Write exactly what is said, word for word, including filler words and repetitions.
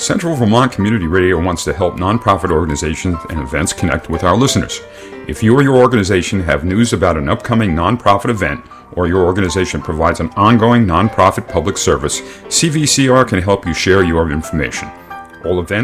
Central Vermont Community Radio wants to help nonprofit organizations and events connect with our listeners. If you or your organization have news about an upcoming nonprofit event, or your organization provides an ongoing nonprofit public service, C V C R can help you share your information. All events